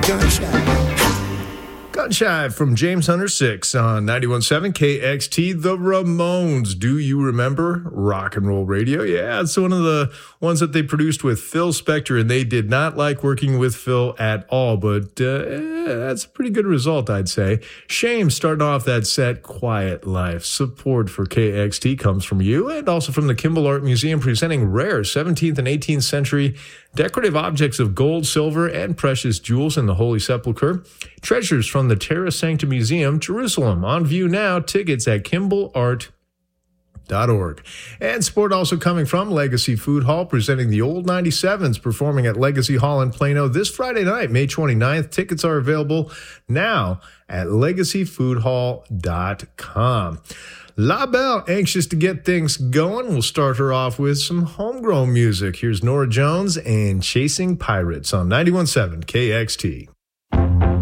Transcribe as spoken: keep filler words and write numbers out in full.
Gunshot from James Hunter six on ninety-one point seven K X T. The Ramones. Do you remember rock and roll radio? Yeah, it's one of the ones that they produced with Phil Spector, and they did not like working with Phil at all, but uh, that's a pretty good result, I'd say. Shame starting off that set, Quiet Life. Support for K X T comes from you and also from the Kimball Art Museum, presenting rare seventeenth and eighteenth century decorative objects of gold, silver, and precious jewels in the Holy Sepulchre. Treasures from the Terra Sancta Museum, Jerusalem. On view now. Tickets at kimball art dot org. And support also coming from Legacy Food Hall, presenting the Old ninety-sevens, performing at Legacy Hall in Plano this Friday night, May twenty-ninth. Tickets are available now at legacy food hall dot com. La Belle, anxious to get things going. We'll start her off with some homegrown music. Here's Norah Jones and Chasing Pirates on ninety-one point seven K X T.